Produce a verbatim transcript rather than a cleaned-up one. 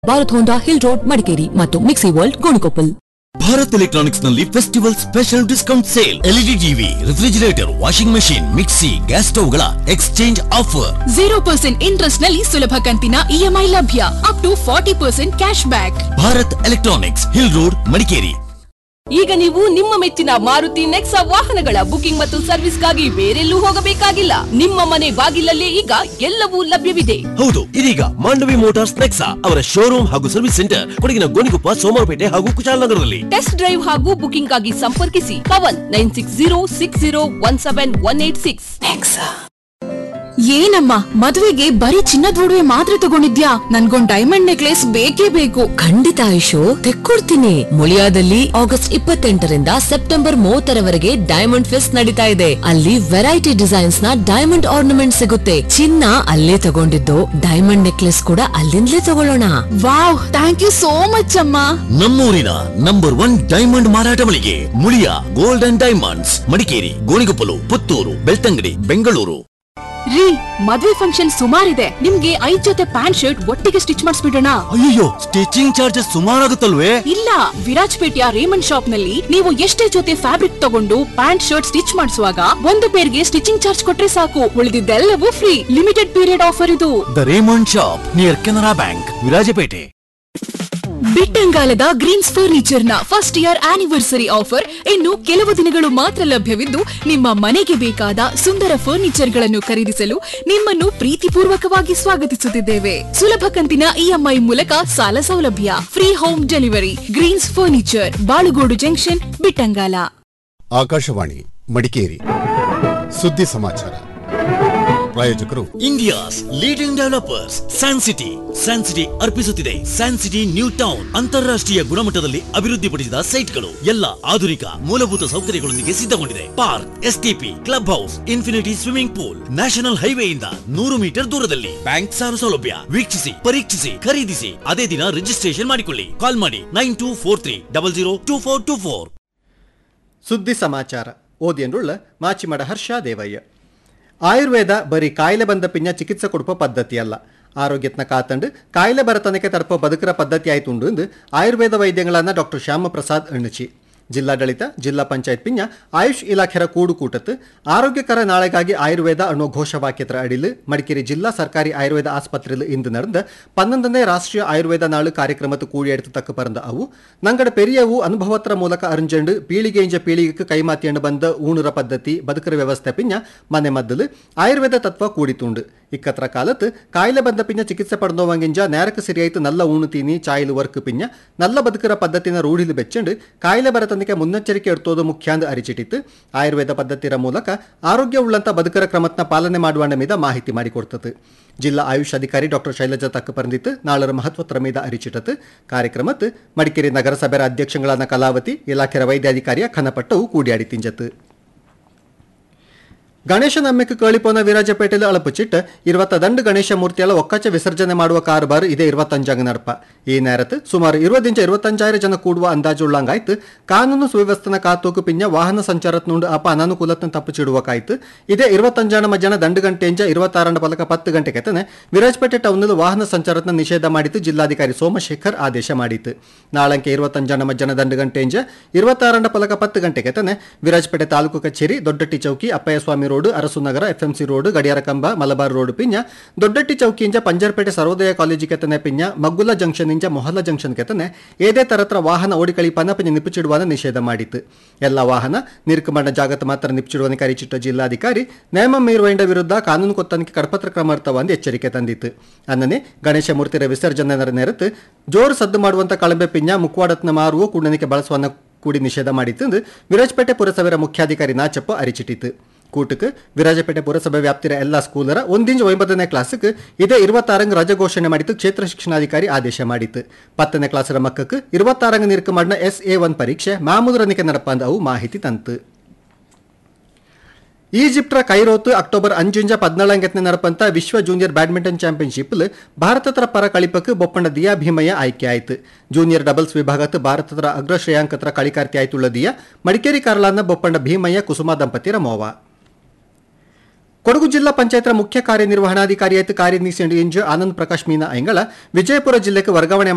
ಭಾರತ್ ಹೋಂಡಾ hill road Madikeri ಮತ್ತು mixie world Gonikoppal. Bharat electronics ನಲ್ಲಿ festival special discount sale. LED TV, refrigerator, washing machine, mixie, gas ಸ್ಟವ್ಗಳ exchange offer. Zero percent interest ನಲ್ಲಿ ಸುಲಭ ಕಂತಿನ EMI ಲಭ್ಯ. Up to forty percent cash back. Bharat electronics, hill road, Madikeri. ಈಗ ನೀವು ನಿಮ್ಮ ಮೆಚ್ಚಿನ ಮಾರುತಿ ನೆಕ್ಸಾ ವಾಹನಗಳ ಬುಕಿಂಗ್ ಮತ್ತು ಸರ್ವಿಸ್ಗಾಗಿ ಬೇರೆಲ್ಲೂ ಹೋಗಬೇಕಾಗಿಲ್ಲ. ನಿಮ್ಮ ಮನೆ ಬಾಗಿಲಲ್ಲೇ ಈಗ ಎಲ್ಲವೂ ಲಭ್ಯವಿದೆ. ಹೌದು, ಇದೀಗ ಮಾಂಡವಿ ಮೋಟಾರ್ಸ್ ನೆಕ್ಸಾ ಅವರ ಶೋರೂಮ್ ಹಾಗೂ ಸರ್ವಿಸ್ ಸೆಂಟರ್ ಕೊಡಗಿನ ಗೋಣಿಕೊಪ್ಪ, ಸೋಮವಾರಪೇಟೆ ಹಾಗೂ ಕುಶಾಲನಗರದಲ್ಲಿ. ಟೆಸ್ಟ್ ಡ್ರೈವ್ ಹಾಗೂ ಬುಕಿಂಗ್ ಗಾಗಿ ಸಂಪರ್ಕಿಸಿ Pavan nine six zero six zero one seven one eight six. ಏನಮ್ಮ, ಮದುವೆಗೆ ಬರೀ ಚಿನ್ನದ ಒಡವೆ ಮಾತ್ರ ತಗೊಂಡಿದ್ಯಾ? ನನ್ಗೊಂದ್ ಡೈಮಂಡ್ ನೆಕ್ಲೆಸ್ ಬೇಕೇ ಬೇಕು. ಖಂಡಿತ ಆಯುಷು, ತೆಕ್ಕೊಡ್ತೀನಿ. ಮುಳಿಯಾದಲ್ಲಿ ಆಗಸ್ಟ್ ಇಪ್ಪತ್ತೆಂಟರಿಂದ ಸೆಪ್ಟೆಂಬರ್ ಮೂವತ್ತರವರೆಗೆ ಡೈಮಂಡ್ ಫೆಸ್ಟ್ ನಡೀತಾ ಇದೆ. ಅಲ್ಲಿ ವೆರೈಟಿ ಡಿಸೈನ್ಸ್ ನ ಡೈಮಂಡ್ ಆರ್ನಮೆಂಟ್ ಸಿಗುತ್ತೆ. ಚಿನ್ನ ಅಲ್ಲೇ ತಗೊಂಡಿದ್ದು, ಡೈಮಂಡ್ ನೆಕ್ಲೆಸ್ ಕೂಡ ಅಲ್ಲಿಂದಲೇ ತಗೊಳ್ಳೋಣ. Wow, thank you so much ಅಮ್ಮ. ನಮ್ಮೂರಿನ ನಂಬರ್ ಒನ್ ಡೈಮಂಡ್ ಮಾರಾಟ ಮಳಿಗೆ Muliya gold and diamonds, Madikeri, Gonikoppal, Puttur, Belthangady, Bengaluru. ರೀ, ಮದ್ವೆ ಫಂಕ್ಷನ್ ಸುಮಾರಿದೆ. ನಿಮ್ಗೆ ಐದ್ ಜೊತೆ ಪ್ಯಾಂಟ್ ಶರ್ಟ್ ಒಟ್ಟಿಗೆ ಸ್ಟಿಚ್ ಮಾಡಿಸ್ಬಿಡೋಣ. ಅಯ್ಯೋ, ಸ್ಟಿಚಿಂಗ್ ಚಾರ್ಜಸ್ ಸುಮಾರಾಗುತ್ತಲ್ವೇ? ಇಲ್ಲ, ವಿರಾಜ್ಪೇಟೆಯ ರೇಮಂಡ್ ಶಾಪ್ ನಲ್ಲಿ ನೀವು ಎಷ್ಟೇ ಜೊತೆ ಫ್ಯಾಬ್ರಿಕ್ ತಗೊಂಡು ಪ್ಯಾಂಟ್ ಶರ್ಟ್ ಸ್ಟಿಚ್ ಮಾಡಿಸುವಾಗ ಒಂದು ಪೇರ್ಗೆ ಸ್ಟಿಚಿಂಗ್ ಚಾರ್ಜ್ ಕೊಟ್ರೆ ಸಾಕು. ಉಳಿದಿದ್ದೆಲ್ಲವೂ ಫ್ರೀ. ಲಿಮಿಟೆಡ್ ಪೀರಿಯಡ್ ಆಫರ್ ಇದು. The Raymond shop near Canara bank, Virajpet. ಬಿಟ್ಟಂಗಾಲದ Green's furniture ನ ಫಸ್ಟ್ ಇಯರ್ ಆನಿವರ್ಸರಿ ಆಫರ್ ಇನ್ನು ಕೆಲವು ದಿನಗಳು ಮಾತ್ರ ಲಭ್ಯವಿದ್ದು, ನಿಮ್ಮ ಮನೆಗೆ ಬೇಕಾದ ಸುಂದರ ಫರ್ನಿಚರ್ ಗಳನ್ನು ಖರೀದಿಸಲು ನಿಮ್ಮನ್ನು ಪ್ರೀತಿಪೂರ್ವಕವಾಗಿ ಸ್ವಾಗತಿಸುತ್ತಿದ್ದೇವೆ. ಸುಲಭ ಕಂತಿನ ಇಎಂಐ ಮೂಲಕ ಸಾಲ ಸೌಲಭ್ಯ, free home delivery. Green's furniture, Balugodu junction, Bittangala. Akashvani Madikeri ಸುದ್ದಿ ಸಮಾಚಾರ. ಪ್ರಾಯೋಜಕರು India's leading developers San city. San city ಅರ್ಪಿಸುತ್ತಿದೆ San city new town. ಅಂತಾರಾಷ್ಟ್ರೀಯ ಗುಣಮಟ್ಟದಲ್ಲಿ ಅಭಿವೃದ್ಧಿಪಡಿಸಿದ ಸೈಟ್ಗಳು, ಎಲ್ಲ ಆಧುನಿಕ ಮೂಲಭೂತ ಸೌಕರ್ಯಗಳೊಂದಿಗೆ ಸಿದ್ಧಗೊಂಡಿದೆ. Park, STP, club house, infinity swimming pool, national ಹೈವೇಯಿಂದ ನೂರು ಮೀಟರ್ ದೂರದಲ್ಲಿ. ಬ್ಯಾಂಕ್ ಸಾಲ ಸೌಲಭ್ಯ. ವೀಕ್ಷಿಸಿ, ಪರೀಕ್ಷಿಸಿ, ಖರೀದಿಸಿ, ಅದೇ ದಿನ ರಿಜಿಸ್ಟ್ರೇಷನ್ ಮಾಡಿಕೊಳ್ಳಿ. ಕಾಲ್ ಮಾಡಿ nine two four three double zero two four two four. ಸುದ್ದಿ ಸಮಾಚಾರ ಓದಿಯನ್ನುಳ್ಳ ಮಾಚಿಮಡ ಹರ್ಷ ದೇವಯ್ಯ. ಆಯುರ್ವೇದ ಬರೀ ಕಾಯಿಲೆ ಬಂದ ಪಿಂಜ ಚಿಕಿತ್ಸೆ ಕೊಡುವ ಪದ್ಧತಿಯಲ್ಲ, ಆರೋಗ್ಯತ್ನ ಕಾತಂಡು ಕಾಯಿಲೆ ಬರತನಕ್ಕೆ ತರಪ ಬದುಕರ ಪದ್ಧತಿ ಆಯ್ತುಂಡು ಎಂದು ಆಯುರ್ವೇದ ವೈದ್ಯಗಳನ್ನ ಡಾಕ್ಟರ್ ಶ್ಯಾಮ ಪ್ರಸಾದ್ ಅಣ್ಣಚಿ. ಜಿಲ್ಲಾಡಳಿತ, ಜಿಲ್ಲಾ ಪಂಚಾಯತ್ ಪಿಂಜ ಆಯುಷ್ ಇಲಾಖೆರ ಕೂಡು ಕೂಟತ್ತು ಆರೋಗ್ಯಕರ ನಾಳೆಗಾಗಿ ಆಯುರ್ವೇದ ಅನ್ನೋ ಘೋಷವಾಕ್ಯತ್ರ ಅಡಿಲು ಮಡಿಕೇರಿ ಜಿಲ್ಲಾ ಸರ್ಕಾರಿ ಆಯುರ್ವೇದ ಆಸ್ಪತ್ರೆಯಲ್ಲಿ ಇಂದು ನಡೆದ ಪನ್ನೊಂದನೇ ರಾಷ್ಟ್ರೀಯ ಆಯುರ್ವೇದ ನಾಳು ಕಾರ್ಯಕ್ರಮತ್ತು ಕೂಡಿಯೆடுத்து ತಕ್ಕ ಪರಂದ ಅವು ನಂಗಡ ಪೆರಿಯವು ಅನುಭವತ್ರ ಮೂಲಕ ಅರಿಂಜಂಡು ಪೀಳಿಗೆಯಿಂದ ಪೀಳಿಗೆಗೆ ಕೈಮಾತಿಯಂಡು ಬಂದ ಊಣುರ ಪದ್ಧತಿ ಬದುಕರ ವ್ಯವಸ್ಥೆ ಪಿಂಜ ಮನೆ ಮದ್ದಲು ಆಯುರ್ವೇದ ತತ್ವ ಕೂಡಿತುಂಡು. ಇಕ್ಕತ್ರ ಕಾಲത്ത് ಕಾಯಿಲೆ ಬಂದ ಪಿಂಜ ಚಿಕಿತ್ಸೆ ಪಡೆದೋವಂಗಿಂಜ ನೇರಕ್ಕೆ ಸರಿಯಾಯ್ತು ನಲ್ಲ ಊಣು ತೀನಿ ಚಾಯಿಲು ವರ್ಕ್ ಪಿಂಜ ನಲ್ಲ ಬದುಕರ ಪದ್ಧತಿನ ರೂಢಿಲು ಬೆಚ್ಚಂಡು ಕಾಯಿಲೆ ಬರತನಕ್ಕೆ ಮುನ್ನೆಚ್ಚರಿಕೆ ಎಡ್ತೋದು ಮುಖ್ಯ ಅಂದು ಅರಿಚಿಟ್ಟಿತ್ತು. ಆಯುರ್ವೇದ ಪದ್ಧತಿಯ ಮೂಲಕ ಆರೋಗ್ಯ ಉಳ್ಳಂತ ಬದುಕರ ಕ್ರಮತ್ನ ಪಾಲನೆ ಮಾಡುವ ಮೀದ ಮಾಹಿತಿ ಮಾಡಿಕೊಡ್ತದೆ. ಜಿಲ್ಲಾ ಆಯುಷ್ ಅಧಿಕಾರಿ ಡಾಕ್ಟರ್ ಶೈಲಜಾ ತಕ್ಕ ಪರಂದಿತ್ತು ನಾಳರ ಮಹತ್ವತ್ರ ಮೀದ ಅರಿಚಿಟ್ಟತು. ಕಾರ್ಯಕ್ರಮತ್ತು ಮಡಿಕೇರಿ ನಗರಸಭೆಯ ಅಧ್ಯಕ್ಷಗಳಾದ ಕಲಾವತಿ, ಇಲಾಖೆಯ ವೈದ್ಯಾಧಿಕಾರಿಯ ಖನಪಟ್ಟವು ಕೂಡಿಯಾಡಿ ತಿಂಜತ್ತು. ಗಣೇಶ ನಮ್ಮೆಕ್ಕೆ ಕೇಳಿಪೋನ ವಿರಾಜಪೇಟೆಯಲ್ಲಿ ಅಳಪುಚಿಟ್ಟು ಇರುವತ್ತ ದಂಡು ಗಣೇಶ ಮೂರ್ತಿಯಲ್ಲ ಒಕ್ಕಾಚೆ ವಿಸರ್ಜನೆ ಮಾಡುವ ಕಾರುಬಾರು ಇದೇ ಇರುವತ್ತಂಜಾಂಗ ನಡಪ. ಈ ನೇರತ್ತು ಸುಮಾರು ಇರುವದಿಂಚ ಇರುವತ್ತಂಜಾಯಿರ ಜನ ಕೂಡುವ ಅಂದಾಜು ಉಳ್ಳಂಗಾಯ್ತು. ಕಾನೂನು ಸುವ್ಯವಸ್ಥೆನ ಕಾತೋಕು ಪಿಂಜ ವಾಹನ ಸಂಚಾರತ್ನುಂಡು ಅಪ ಅನಾನುಕೂಲತ್ನ ತಪ್ಪುಚಿಡುವಕಾಯ್ತು. ಇದೇ ಇರುವತ್ತಂಜಾಣ ಮಧ್ಯಾಹ್ನ ದಂಡು ಗಂಟೆಂಜ ಇರುವತ್ತಾರಂಡ ಪಲಕ ಪತ್ತು ಗಂಟೆ ಕೆತ್ತನೆ ವಿರಾಜಪೇಟೆ ಟೌನಲ್ಲಿ ವಾಹನ ಸಂಚಾರತ್ನ ನಿಷೇಧ ಮಾಡಿತ್ತು. ಜಿಲ್ಲಾಧಿಕಾರಿ ಸೋಮಶೇಖರ್ ಆದೇಶ ಮಾಡಿತ್ತು. ನಾಳಂಕೆ ಇರುವತ್ತಂಜಾಣ ಮಧ್ಯಾಹ್ನ ದಂಡು ಗಂಟೆಂಜ ಇರುವತ್ತಾರಂಡ ಪಲಕ ಪತ್ತು ಗಂಟೆ ಕೆತ್ತನೆ ವಿರಾಜಪೇಟೆ ತಾಲೂಕು ಕಚೇರಿ, ದೊಡ್ಡಟ್ಟಿ ಚೌಕಿ, ಅಪ್ಪಯ್ಯ ಸ್ವಾಮಿ ರೋಡ್, ಅರಸು ನಗರ, ಎಫ್ಎಂಸಿ ರೋಡ್, ಗಡಿಯಾರ ಕಂಬ, ಮಲಬಾರ್ ರೋಡ್ ಪಿಂಜ ದೊಡ್ಡಟ್ಟಿ ಚೌಕಿಯಿಂದ ಪಂಜರ್ಪೇಟೆ ಸರ್ವೋದಯ ಕಾಲೇಜು ಕೆತ್ತನೆ ಪಿಂಜ ಮಗ್ಗುಲ ಜಂಕ್ಷನ್ ಇಂಜ ಮೊಹಲ್ಲಾ ಜಂಕ್ಷನ್ ಕೆತ್ತನೆ ಏದೇ ತರತ್ರ ವಾಹನ ಓಡಿಕಳಿ ಪನ ಪಿಂಜ ನಿಪ್ಪುಚಿಡುವನ ನಿಷೇಧ ಮಾಡಿತ್ತು. ಎಲ್ಲ ವಾಹನ ನಿರ್ಕಮಂಡ ಜಾಗತ ಮಾತ್ರ ನಿಪ್ಪುಚಿಡುವನ ಕರಿಚಿಟ್ಟ ಜಿಲ್ಲಾಧಿಕಾರಿ ನೇಮ ಮೀರುವೈಂಡ ವಿರುದ್ಧ ಕಾನೂನು ಕೊತ್ತನಿಕೆ ಕಡಪತ್ರ ಕ್ರಮ ಇರ್ತವ ಎಂದು ಎಚ್ಚರಿಕೆ ತಂದಿತ್ತು. ಅನ್ನನೆ ಗಣೇಶ ಮೂರ್ತಿಯ ವಿಸರ್ಜನೆ ನೆರತು ಜೋರು ಸದ್ದು ಮಾಡುವಂತ ಕಳಂಬೆ ಪಿಂಜ ಮುಕ್ವಾಡತ್ನ ಮಾರುವ ಕುಂಡನಿಕೆ ಬಳಸುವನ್ನ ಕೂಡಿ ನಿಷೇಧ ಮಾಡಿತ್ತು ಎಂದು ವಿರಾಜಪೇಟೆ ಪುರಸಭೆಯ ಮುಖ್ಯಾಧಿಕಾರಿ ನಾಚಪ್ಪ ಅರಿಚಿಟ್ಟಿತ್ತು. ಕೂಟಕ್ಕೆ ವಿರಾಜಪೇಟೆ ಪುರಸಭೆ ವ್ಯಾಪ್ತಿಯ ಎಲ್ಲ ಸ್ಕೂಲರ ಒಂದಿಂಚ ಒಂಬತ್ತನೇ ಕ್ಲಾಸ್ಗೆ ಇದೇ ಇರುವತ್ತಾರಂಗ ರಜೆ ಘೋಷಣೆ ಮಾಡಿತ್ತು. ಕ್ಷೇತ್ರ ಶಿಕ್ಷಣಾಧಿಕಾರಿ ಆದೇಶ ಮಾಡಿತ್ತು. ಪತ್ತನೇ ಕ್ಲಾಸರ ಮಕ್ಕಕ್ಕೆ ಇರುವತ್ತಾರಂಗ ನಿರ್ಕ ಮಾಡಿದ ಎಸ್ ಎ ಒನ್ ಪರೀಕ್ಷೆ ಮಾಮೂದರನಿಕೆ ನಡಪಂದ ಅವು ಮಾಹಿತಿ ತಂತು. ಈಜಿಪ್ಟ್ರ ಕೈರೋತು ಅಕ್ಟೋಬರ್ ಅಂಜಿಂಜ ಪದ್ನಾಳಂಗೆತ್ನೆ ನಡಪಂತ ವಿಶ್ವ ಜೂನಿಯರ್ ಬ್ಯಾಡ್ಮಿಂಟನ್ ಚಾಂಪಿಯನ್ಶಿಪ್ ಭಾರತದ ಪರ ಕಳಿಪಕ್ಕೆ ಬೊಪ್ಪಂಡ ದಿಯಾ ಭೀಮಯ್ಯ ಆಯ್ಕೆ ಆಯಿತು. ಜೂನಿಯರ್ ಡಬಲ್ಸ್ ವಿಭಾಗತ್ತು ಭಾರತದ ಅಗ್ರ ಶ್ರೇಯಾಂಕತ್ರ ಕಳಿಕಾರ್ತಿ ಆಯ್ತುಳ್ಳ ದಿಯಾ ಮಡಿಕೇರಿ ಕಾರ್ಲಾನ ಬೊಪ್ಪಂಡ ಭೀಮಯ್ಯ ಕುಸುಮಾ ದಂಪತಿರ ಮೋವ. ಕೊಡಗು ಜಿಲ್ಲಾ ಪಂಚಾಯತ್ನ ಮುಖ್ಯ ಕಾರ್ಯನಿರ್ವಹಣಾಧಿಕಾರಿಯಾಗಿ ಕಾರ್ಯನಿರ್ವಹಿಸಿದ ಆನಂದ್ ಪ್ರಕಾಶ್ ಮೀನಾ ಐಂಗಳ ವಿಜಯಪುರ ಜಿಲ್ಲೆಗೆ ವರ್ಗಾವಣೆ